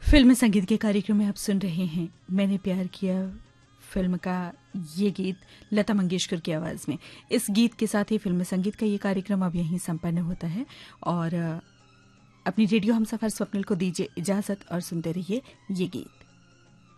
Film संगीत के कार्यक्रम में आप सुन रहे हैं मैंने प्यार किया फिल्म का ये गीत लता मंगेशकर की आवाज में। इस गीत के साथ ही फिल्म संगीत का ये कार्यक्रम अब यहीं संपन्न होता है और अपनी रेडियो हमसफर स्वप्निल को दीजिए इजाजत और सुनते रहिए ये गीत।